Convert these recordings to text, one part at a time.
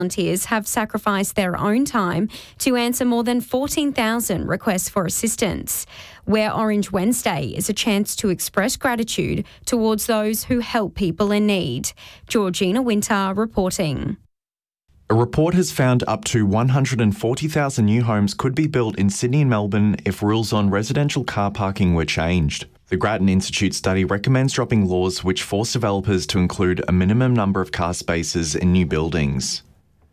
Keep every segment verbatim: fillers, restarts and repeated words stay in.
Volunteers have sacrificed their own time to answer more than fourteen thousand requests for assistance, where Orange Wednesday is a chance to express gratitude towards those who help people in need. Georgina Winter reporting. A report has found up to one hundred forty thousand new homes could be built in Sydney and Melbourne if rules on residential car parking were changed. The Grattan Institute study recommends dropping laws which force developers to include a minimum number of car spaces in new buildings.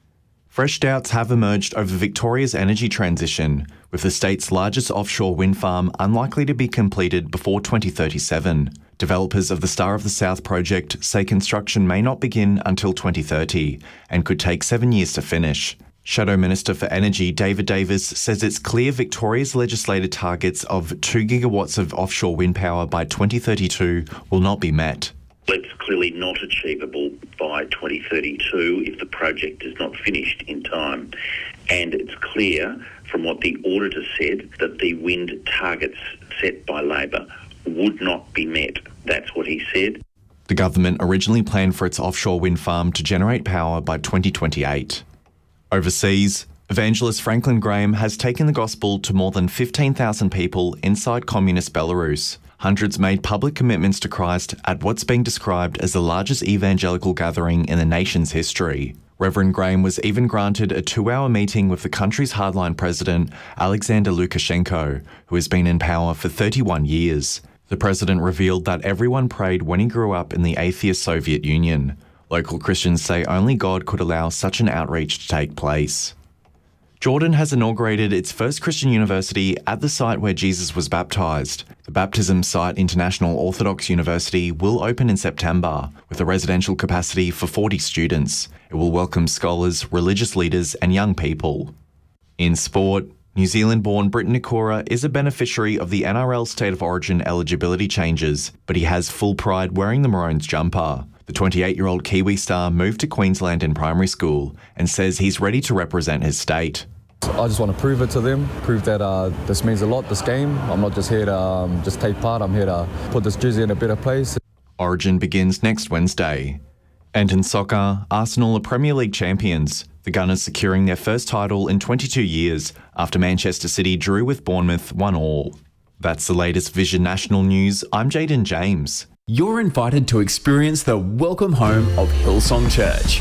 Fresh doubts have emerged over Victoria's energy transition, with the state's largest offshore wind farm unlikely to be completed before twenty thirty-seven. Developers of the Star of the South project say construction may not begin until twenty thirty and could take seven years to finish. Shadow Minister for Energy David Davis says it's clear Victoria's legislated targets of two gigawatts of offshore wind power by twenty thirty-two will not be met. It's clearly not achievable by twenty thirty-two if the project is not finished in time. And it's clear from what the auditor said that the wind targets set by Labor would not be met. That's what he said. The government originally planned for its offshore wind farm to generate power by twenty twenty-eight. Overseas, evangelist Franklin Graham has taken the gospel to more than fifteen thousand people inside communist Belarus. Hundreds made public commitments to Christ at what's being described as the largest evangelical gathering in the nation's history. Reverend Graham was even granted a two-hour meeting with the country's hardline president, Alexander Lukashenko, who has been in power for thirty-one years. The president revealed that everyone prayed when he grew up in the atheist Soviet Union. Local Christians say only God could allow such an outreach to take place. Jordan has inaugurated its first Christian university at the site where Jesus was baptised. The baptism site International Orthodox University will open in September, with a residential capacity for forty students. It will welcome scholars, religious leaders and young people. In sport, New Zealand-born Briton Nikora is a beneficiary of the N R L State of Origin eligibility changes, but he has full pride wearing the Maroons jumper. The twenty-eight-year-old Kiwi star moved to Queensland in primary school and says he's ready to represent his state. I just want to prove it to them, prove that uh, this means a lot, this game. I'm not just here to um, just take part, I'm here to put this jersey in a better place. Origin begins next Wednesday. And in soccer, Arsenal are Premier League champions, the Gunners securing their first title in twenty-two years after Manchester City drew with Bournemouth one all. That's the latest Vision National News. I'm Jaden James. You're invited to experience the welcome home of Hillsong Church.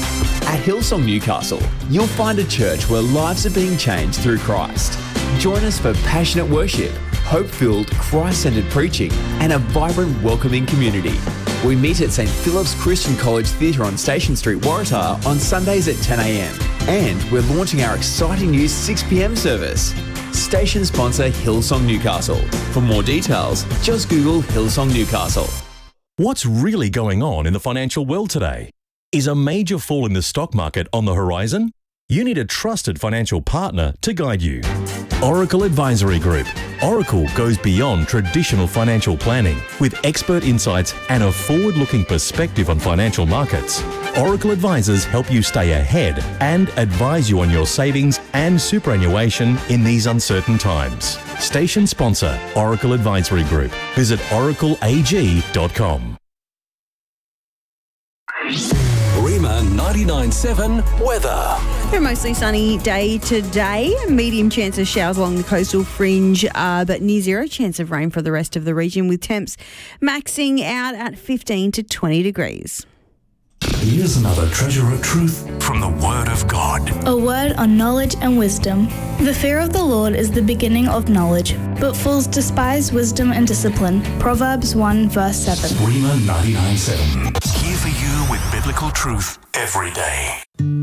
At Hillsong Newcastle, you'll find a church where lives are being changed through Christ. Join us for passionate worship, hope-filled, Christ-centered preaching, and a vibrant, welcoming community. We meet at St Philip's Christian College Theatre on Station Street, Waratah on Sundays at ten a m. And we're launching our exciting new six p m service. Station sponsor Hillsong Newcastle. For more details, just Google Hillsong Newcastle. What's really going on in the financial world today? Is a major fall in the stock market on the horizon? You need a trusted financial partner to guide you. Oracle Advisory Group. Oracle goes beyond traditional financial planning with expert insights and a forward-looking perspective on financial markets. Oracle advisors help you stay ahead and advise you on your savings and superannuation in these uncertain times. Station sponsor, Oracle Advisory Group. Visit oracle a g dot com. Rima ninety-nine point seven weather. A mostly sunny day today. Medium chance of showers along the coastal fringe, uh, but near zero chance of rain for the rest of the region, with temps maxing out at fifteen to twenty degrees. Here's another treasure of truth from the Word of God. A word on knowledge and wisdom. The fear of the Lord is the beginning of knowledge, but fools despise wisdom and discipline. Proverbs one verse seven. Rima ninety-nine point seven. Here for you with biblical truth every day.